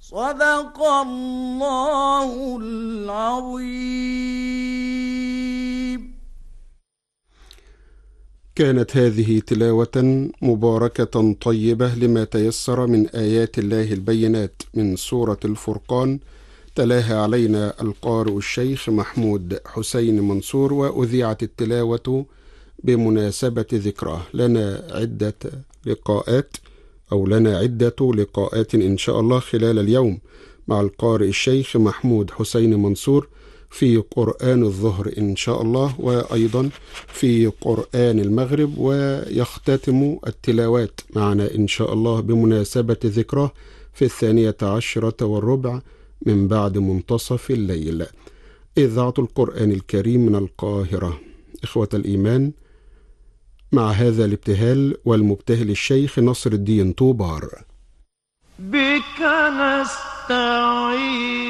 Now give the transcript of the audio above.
صدق الله العظيم. كانت هذه تلاوة مباركة طيبة لما تيسر من آيات الله البينات من سورة الفرقان، تلاها علينا القارئ الشيخ محمود حسين منصور، وأذيعت التلاوة بمناسبة ذكراه. لنا عدة لقاءات إن شاء الله خلال اليوم مع القارئ الشيخ محمود حسين منصور في قرآن الظهر إن شاء الله، وأيضا في قرآن المغرب، ويختتم التلاوات معنا إن شاء الله بمناسبة ذكراه في 12:15 من بعد منتصف الليل. إذاعة القرآن الكريم من القاهرة. إخوة الإيمان، مع هذا الابتهال والمبتهل الشيخ نصر الدين طوبار. بك نستعين